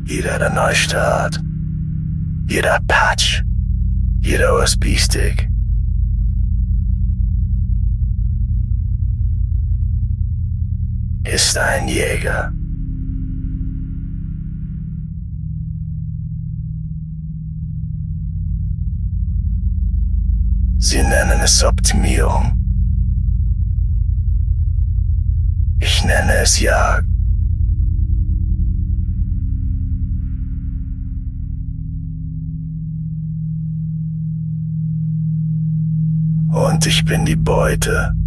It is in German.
Jeder Neustart, jeder Patch, jeder USB-Stick. Ist ein Jäger. Sie nennen es Optimierung. Ich nenne es Jagd. Und ich bin die Beute.